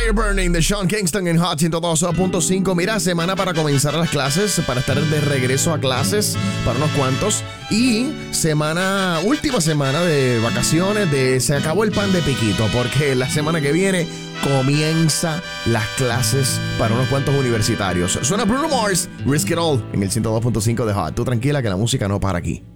Fire Burning de Sean Kingston en Hot 102.5. Mira, semana para comenzar las clases, para estar de regreso a clases para unos cuantos. Y última semana de vacaciones, se acabó el pan de piquito, porque la semana que viene comienza las clases para unos cuantos universitarios. Suena Bruno Mars, Risk It All en el 102.5 de Hot. Tú tranquila que la música no para aquí.